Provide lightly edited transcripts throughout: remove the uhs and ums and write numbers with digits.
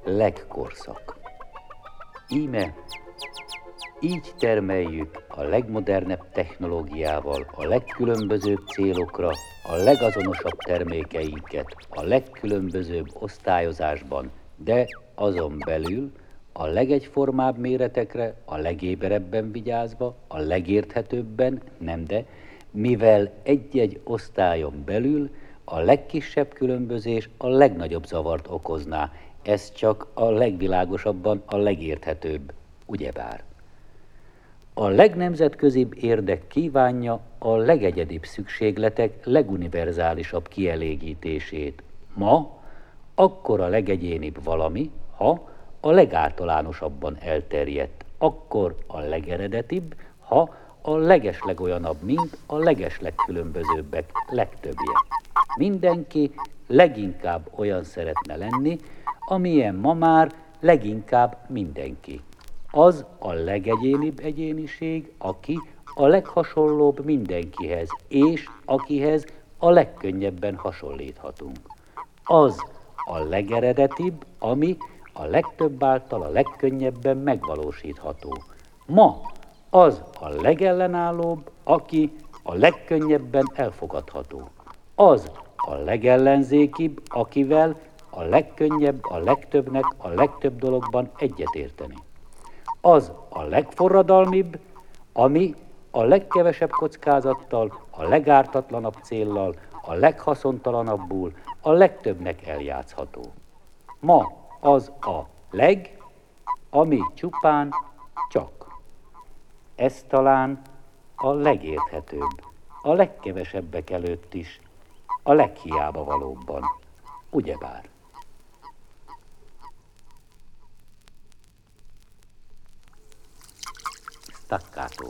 legkorszak. Íme így termeljük a legmodernebb technológiával a legkülönbözőbb célokra a legazonosabb termékeinket a legkülönbözőbb osztályozásban, de azon belül a legegyformább méretekre a legéberebben vigyázva, a legérthetőbben, nem de, mivel egy-egy osztályon belül a legkisebb különbözés a legnagyobb zavart okozná, ez csak a legvilágosabban a legérthetőbb, ugyebár. A legnemzetközibb érdek kívánja a legegyedibb szükségletek leguniverzálisabb kielégítését. Ma akkor a legegyénibb valami, ha a legáltalánosabban elterjedt, akkor a legeredetibb, ha a legeslegolyanabb, mint a legeslegkülönbözőbbek legtöbbje. Mindenki leginkább olyan szeretne lenni, amilyen ma már leginkább mindenki. Az a legegyénibb egyéniség, aki a leghasonlóbb mindenkihez, és akihez a legkönnyebben hasonlíthatunk. Az a legeredetibb, ami a legtöbb által a legkönnyebben megvalósítható. Ma az a legellenállóbb, aki a legkönnyebben elfogadható. Az a legellenzékibb, akivel a legkönnyebb a legtöbbnek a legtöbb dologban egyetérteni. Az a legforradalmibb, ami a legkevesebb kockázattal, a legártatlanabb céllal, a leghaszontalanabbul, a legtöbbnek eljátszható. Ma az a ami csupán csak. Ez talán a legérthetőbb, a legkevesebbek előtt is, a leghiába valóbban, ugyebár. Staccato.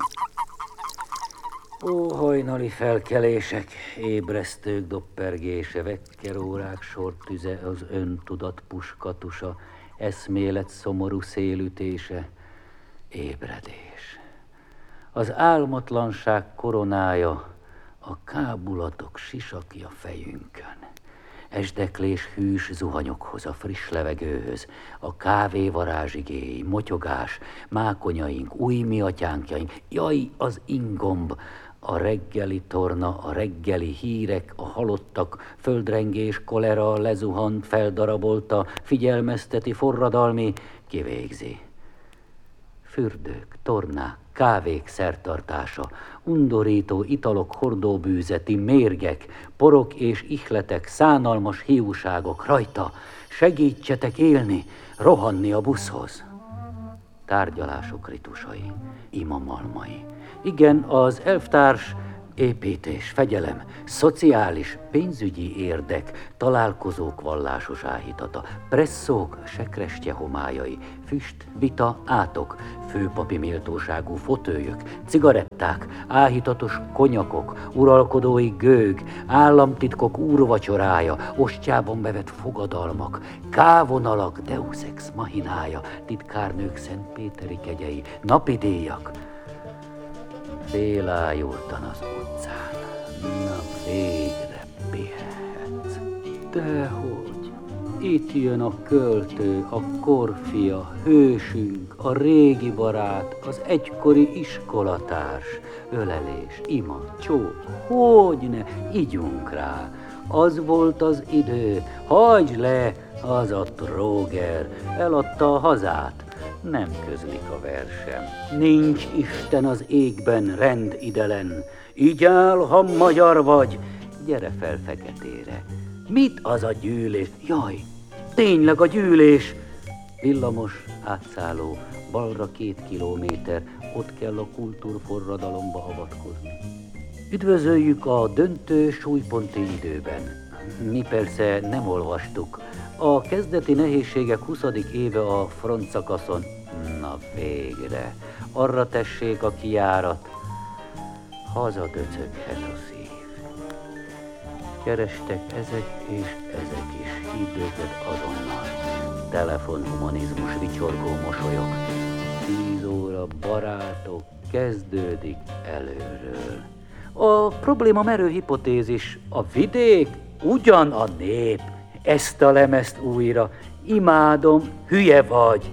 Ó, hajnali felkelések, ébresztők doppergése, vekkerórák sortüze, az öntudat puskatusa, eszmélet szomorú szélütése, ébredés. Az álmatlanság koronája, a kábulatok sisakja fejünkön. Esdeklés hűs zuhanyokhoz, a friss levegőhöz, a kávévarázsigéi, motyogás, mákonyaink, új miatyánkjaink, jaj, az ingomb, a reggeli torna, a reggeli hírek, a halottak, földrengés, kolera, lezuhant, feldarabolta, figyelmezteti, forradalmi, kivégzi. Fürdők, tornák, kávék szertartása, undorító italok hordóbűzeti, mérgek, porok és ihletek, szánalmas hiúságok rajta, segítsetek élni, rohanni a buszhoz. Tárgyalások ritusai, imamalmai. Igen, az elvtárs építés, fegyelem, szociális, pénzügyi érdek, találkozók vallásos áhítata, presszók, sekrestye homályai, füst, vita, átok, főpapi méltóságú fotölyök, cigaretták, áhítatos konyakok, uralkodói gőg, államtitkok úrvacsorája, ostjában bevett fogadalmak, kávonalak, deus ex machinája, titkárnők Szentpéteri kegyei, napidíjak. Félájultan az utcán, na végre pihenhetsz. Dehogy, itt jön a költő, a korfia, hősünk, a régi barát, az egykori iskolatárs, ölelés, ima, csók, hogyne, igyunk rá. Az volt az idő, hagyd le, az a tróger, eladta a hazát. Nem közlik a versem. Nincs Isten az égben, rend idelen. Így áll, ha magyar vagy. Gyere fel feketére. Mit az a gyűlés? Jaj, tényleg a gyűlés. Villamos, átszálló, balra 2 kilométer, ott kell a kultúrforradalomba avatkozni. Üdvözöljük a döntő súlyponti időben. Mi persze nem olvastuk. A kezdeti nehézségek 20. éve a frontszakaszon. Na végre, arra tessék a kijárat. Hazadöcöghet a szív. Kerestek ezek és ezek is, hidd őket azonnal. Telefonhumanizmus, vicsorgó mosolyok. 10 óra, barátok, kezdődik előről. A probléma merő hipotézis, a vidék ugyan a nép. Ezt a lemezt újra, imádom, hülye vagy.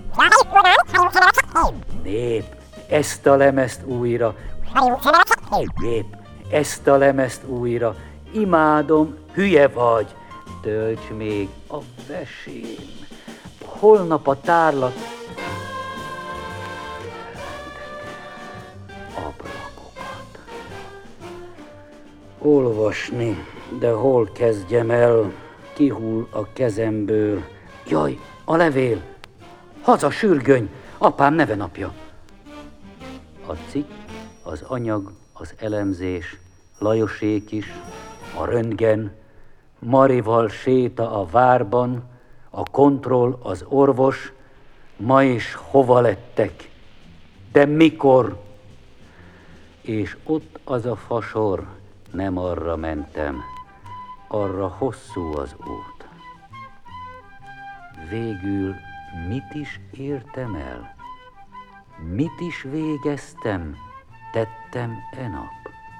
Nép, ezt a lemezt újra. Nép, ezt a lemezt újra. Imádom, hülye vagy. Tölts még a vesém. Holnap a tárlat... Ablakokat. Olvasni, de hol kezdjem el? Kihull a kezemből. Jaj, a levél! Haza, sürgöny! Apám nevenapja. A cikk, az anyag, az elemzés, Lajosék is, a röntgen, Marival séta a várban, a kontroll, az orvos, ma is hova lettek? De mikor? És ott az a fasor, nem arra mentem, arra hosszú az út. Végül mit is értem el? Mit is végeztem, tettem e nap?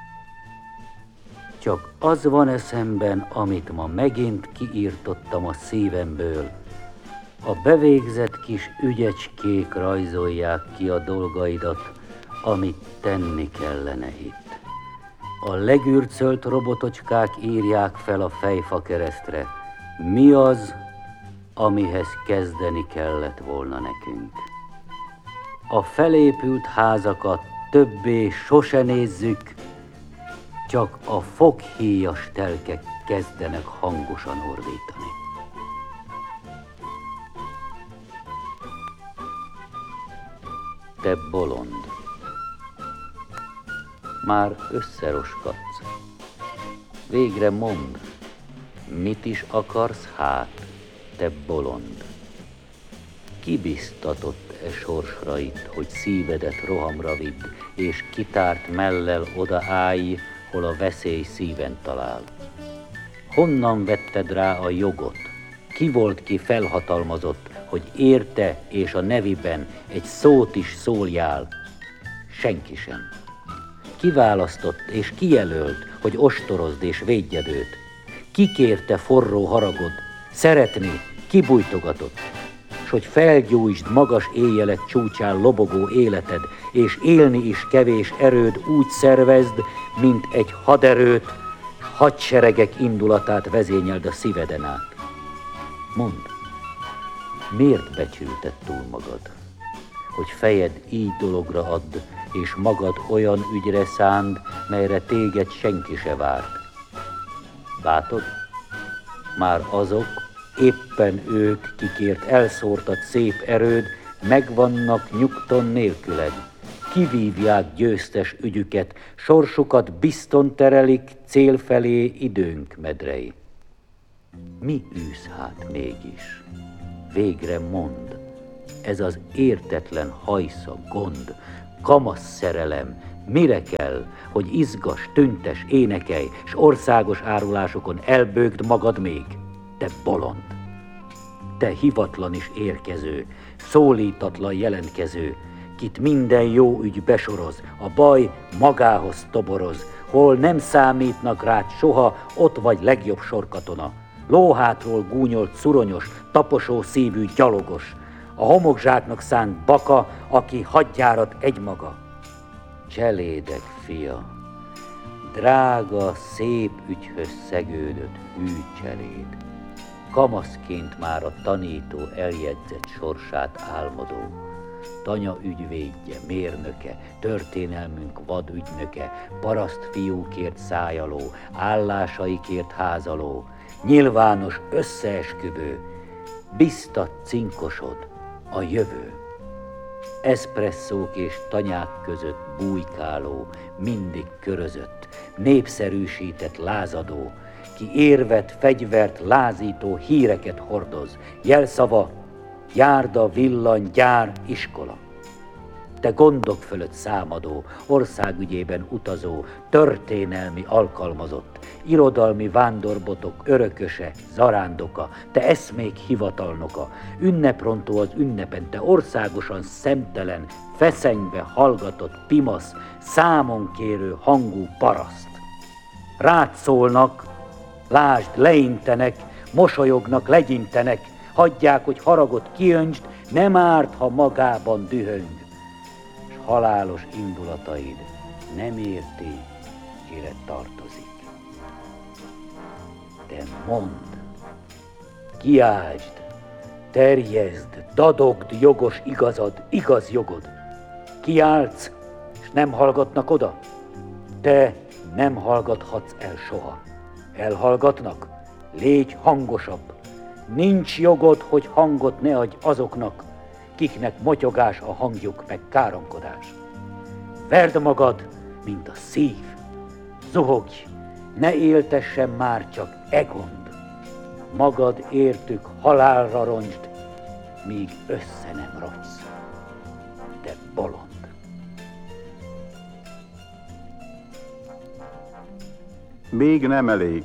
Csak az van eszemben, amit ma megint kiírtottam a szívemből. A bevégzett kis ügyecskék rajzolják ki a dolgaidat, amit tenni kellene itt. A legürcölt robotocskák írják fel a fejfakeresztre. Mi az, amihez kezdeni kellett volna nekünk? A felépült házakat többé sose nézzük, csak a foghíjas telkek kezdenek hangosan ordítani. Te bolond, már összeroskadsz. Végre mondd, mit is akarsz hát, te bolond? Ki biztatott sorsra itt, hogy szívedet rohamra vidd, és kitárt mellel oda állj, hol a veszély szíven talál? Honnan vetted rá a jogot? Ki volt, ki felhatalmazott, hogy érte és a neviben egy szót is szóljál? Senki sem. Kiválasztott és kijelölt, hogy ostorozd és védjed őt? Ki kérte forró haragod, szeretni, kibújtogatott, s hogy felgyújtsd magas éjjelek csúcsán lobogó életed, és élni is kevés erőd úgy szervezd, mint egy haderőt, hadseregek indulatát vezényeld a szíveden át. Mondd, miért becsülted túl magad, hogy fejed így dologra add, és magad olyan ügyre szánd, melyre téged senki se várt? Látod? Már azok, éppen ők, kikért elszórtad szép erőd, megvannak nyugton nélküled. Kivívják győztes ügyüket, sorsukat bizton terelik cél felé időnk medrei. Mi űz hát mégis? Végre mondd, ez az értetlen hajsza, gond, kamasz szerelem, mire kell, hogy izgas, tüntes, énekelj, s országos árulásokon elbőgd magad még? Te bolond! Te hivatlan is érkező, szólítatlan jelentkező, kit minden jó ügy besoroz, a baj magához toboroz, hol nem számítnak rád soha, ott vagy legjobb sorkatona. Lóhátról gúnyolt szuronyos, taposó szívű gyalogos, a homokzsáknak szánt baka, aki hadjárat egymaga. Cselédek fia, drága, szép ügyhöz szegődött hű cseléd, kamaszként már a tanító eljegyzett sorsát álmodó, tanya ügyvédje, mérnöke, történelmünk vadügynöke, paraszt fiúkért szájaló, állásaikért házaló, nyilvános összeesküvő, biztat cinkosod, a jövő. Eszpresszók és tanyák között bújkáló, mindig körözött, népszerűsített lázadó, ki érvet, fegyvert, lázító híreket hordoz, jelszava, járda, villany, gyár, iskola. Te gondok fölött számadó, országügyében utazó, történelmi alkalmazott, irodalmi vándorbotok örököse, zarándoka, te eszmék hivatalnoka, ünneprontó az ünnepen, te országosan szemtelen, feszengve hallgatott pimasz, számon kérő hangú paraszt. Rád szólnak, lásd, leintenek, mosolyognak, legyintenek, hagyják, hogy haragot kiöntsd, nem árt, ha magában dühöng, s halálos indulataid nem érti, kire tartozik. De mondd, kiáltsd, terjeszd, dadogd jogos igazad, igaz jogod. Kiáltsz, és nem hallgatnak oda? Te nem hallgathatsz el soha. Elhallgatnak? Légy hangosabb. Nincs jogod, hogy hangot ne adj azoknak, kiknek motyogás a hangjuk meg káromkodás. Verd magad, mint a szív. Zuhogj, ne éltessen már csak egond. Magad értük halálra roncsd, míg össze nem rogysz. De bolond. Még nem elég.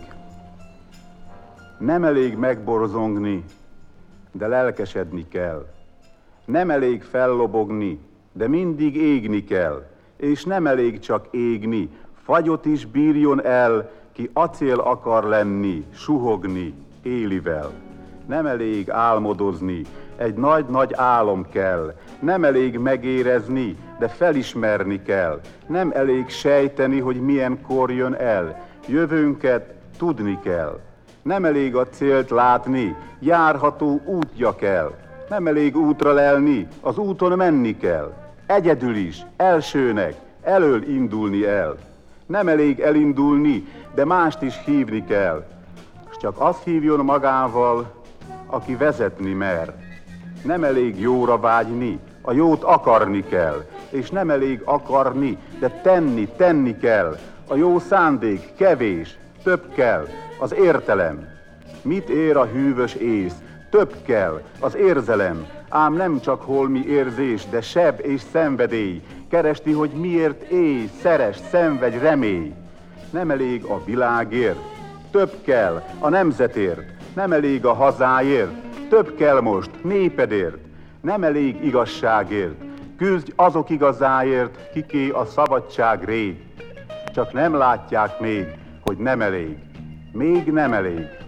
Nem elég megborzongni, de lelkesedni kell. Nem elég fellobogni, de mindig égni kell. És nem elég csak égni, fagyot is bírjon el, ki acél akar lenni, suhogni, élivel. Nem elég álmodozni, egy nagy-nagy álom kell. Nem elég megérezni, de felismerni kell. Nem elég sejteni, hogy milyen kor jön el. Jövőnket tudni kell. Nem elég a célt látni, járható útja kell. Nem elég útra lelni, az úton menni kell. Egyedül is, elsőnek, elől indulni el. Nem elég elindulni, de mást is hívni kell. S csak azt hívjon magával, aki vezetni mer. Nem elég jóra vágyni, a jót akarni kell. És nem elég akarni, de tenni kell. A jó szándék kevés, több kell, az értelem. Mit ér a hűvös ész? Több kell, az érzelem. Ám nem csak holmi érzés, de seb és szenvedély. Keresti, hogy miért élj, szeres, szenvedj, remélj. Nem elég a világért, több kell a nemzetért. Nem elég a hazáért, több kell most népedért. Nem elég igazságért, küzdj azok igazáért, kiké a szabadság rég. Csak nem látják még, hogy nem elég, még nem elég.